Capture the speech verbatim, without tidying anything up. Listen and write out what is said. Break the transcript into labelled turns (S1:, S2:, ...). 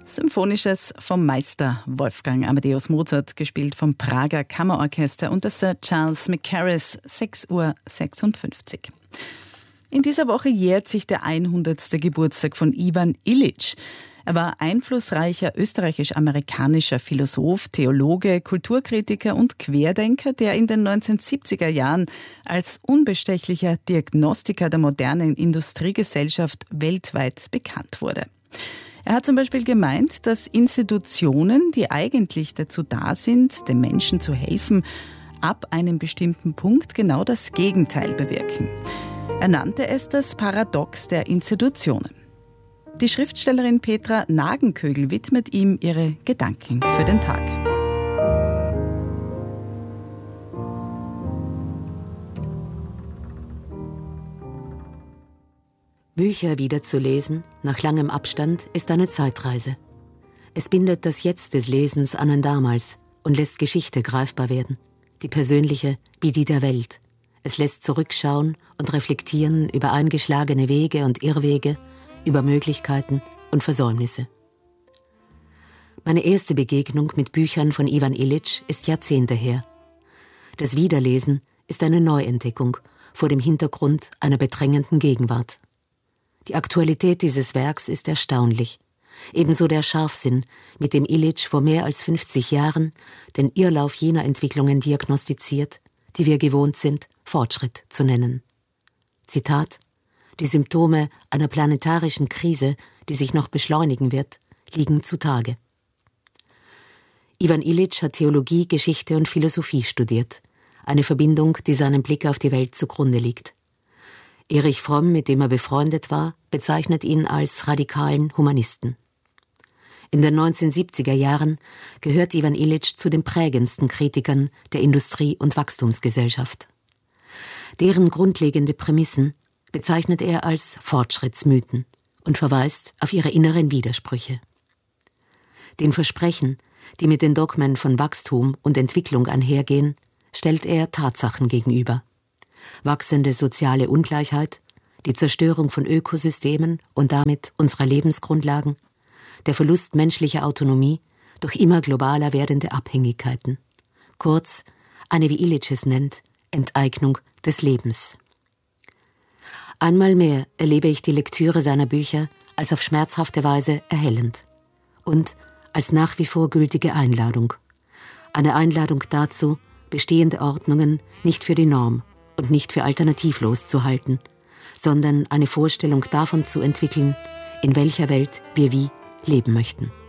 S1: Symphonisches vom Meister Wolfgang Amadeus Mozart, gespielt vom Prager Kammerorchester unter Sir Charles Mackerras, sechs Uhr sechsundfünfzig. In dieser Woche jährt sich der hundertste Geburtstag von Ivan Illisch. Er war einflussreicher österreichisch-amerikanischer Philosoph, Theologe, Kulturkritiker und Querdenker, der in den neunzehnhundertsiebziger Jahren als unbestechlicher Diagnostiker der modernen Industriegesellschaft weltweit bekannt wurde. Er hat zum Beispiel gemeint, dass Institutionen, die eigentlich dazu da sind, den Menschen zu helfen, ab einem bestimmten Punkt genau das Gegenteil bewirken. Er nannte es das Paradox der Institutionen. Die Schriftstellerin Petra Nagenkögel widmet ihm ihre Gedanken für den Tag.
S2: Bücher wiederzulesen, nach langem Abstand, ist eine Zeitreise. Es bindet das Jetzt des Lesens an ein Damals und lässt Geschichte greifbar werden, die persönliche wie die der Welt. Es lässt zurückschauen und reflektieren über eingeschlagene Wege und Irrwege, über Möglichkeiten und Versäumnisse. Meine erste Begegnung mit Büchern von Ivan Illisch ist Jahrzehnte her. Das Wiederlesen ist eine Neuentdeckung vor dem Hintergrund einer bedrängenden Gegenwart. Die Aktualität dieses Werks ist erstaunlich. Ebenso der Scharfsinn, mit dem Illisch vor mehr als fünfzig Jahren den Irrlauf jener Entwicklungen diagnostiziert, die wir gewohnt sind, Fortschritt zu nennen. Zitat: Die Symptome einer planetarischen Krise, die sich noch beschleunigen wird, liegen zutage. Ivan Illisch hat Theologie, Geschichte und Philosophie studiert. Eine Verbindung, die seinem Blick auf die Welt zugrunde liegt. Erich Fromm, mit dem er befreundet war, bezeichnet ihn als radikalen Humanisten. In den neunzehnhundertsiebziger Jahren gehört Ivan Illisch zu den prägendsten Kritikern der Industrie- und Wachstumsgesellschaft. Deren grundlegende Prämissen bezeichnet er als Fortschrittsmythen und verweist auf ihre inneren Widersprüche. Den Versprechen, die mit den Dogmen von Wachstum und Entwicklung einhergehen, stellt er Tatsachen gegenüber. Wachsende soziale Ungleichheit, die Zerstörung von Ökosystemen und damit unserer Lebensgrundlagen, der Verlust menschlicher Autonomie durch immer globaler werdende Abhängigkeiten. Kurz, eine, wie Illisch es nennt, Enteignung des Lebens. Einmal mehr erlebe ich die Lektüre seiner Bücher als auf schmerzhafte Weise erhellend und als nach wie vor gültige Einladung. Eine Einladung dazu, bestehende Ordnungen nicht für die Norm und nicht für alternativlos zu halten, sondern eine Vorstellung davon zu entwickeln, in welcher Welt wir wie leben möchten.